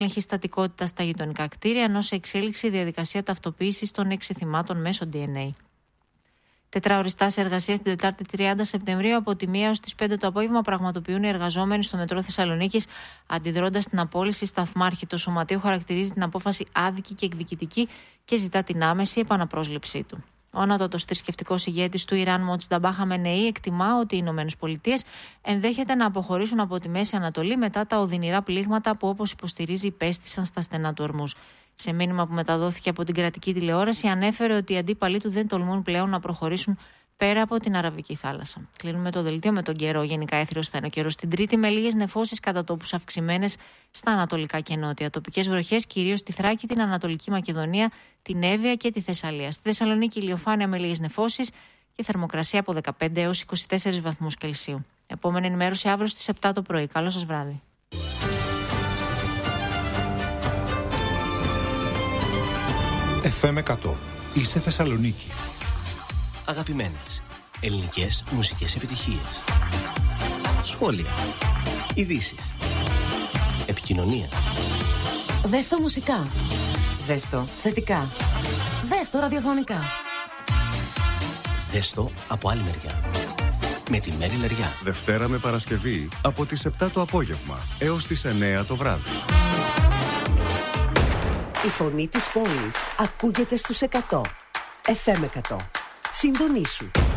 Έλεγχη στατικότητα στα γειτονικά κτίρια, ενώ σε εξέλιξη διαδικασία ταυτοποίησης των 6 θυμάτων μέσω DNA. Τετράωρη στάση εργασίας την Τετάρτη 30 Σεπτεμβρίου από τη 1 έως τις 5 το απόγευμα πραγματοποιούν οι εργαζόμενοι στο μετρό Θεσσαλονίκης, αντιδρώντας στην απόλυση σταθμάρχη. Το Σωματείο χαρακτηρίζει την απόφαση άδικη και εκδικητική και ζητά την άμεση επαναπρόσληψή του. Ο ανώτατος θρησκευτικός ηγέτης του Ιράν, Μοτζταμπά Χαμενεή, εκτιμά ότι οι Ηνωμένες Πολιτείες ενδέχεται να αποχωρήσουν από τη Μέση Ανατολή μετά τα οδυνηρά πλήγματα που, όπως υποστηρίζει, υπέστησαν στα στενά του Ορμούζ. Σε μήνυμα που μεταδόθηκε από την κρατική τηλεόραση, ανέφερε ότι οι αντίπαλοι του δεν τολμούν πλέον να προχωρήσουν πέρα από την Αραβική θάλασσα. Κλείνουμε το δελτίο με τον καιρό. Γενικά έθριος θα είναι ο καιρός την Τρίτη, με λίγες νεφώσεις κατά τόπους αυξημένες στα ανατολικά και νότια. Τοπικές βροχές κυρίως στη Θράκη, την Ανατολική Μακεδονία, την Εύβοια και τη Θεσσαλία. Στη Θεσσαλονίκη ηλιοφάνεια με λίγες νεφώσεις και θερμοκρασία από 15 έως 24 βαθμούς Κελσίου. Επόμενη ενημέρωση αύριο στις 7 το πρωί. Καλό σας βράδυ. FM 100. Είσαι Θεσσαλονίκη. Αγαπημένες ελληνικές μουσικές επιτυχίες. Σχόλια. Ειδήσεις. Επικοινωνία. Δες το μουσικά. Δες το θετικά. Δες το ραδιοφωνικά. Δες το από άλλη μεριά. Με τη Μέρη Λεριά. Δευτέρα με Παρασκευή από τις 7 το απόγευμα έως τις 9 το βράδυ. Η φωνή της πόλης ακούγεται στους 100. FM 100. Συντονίσου.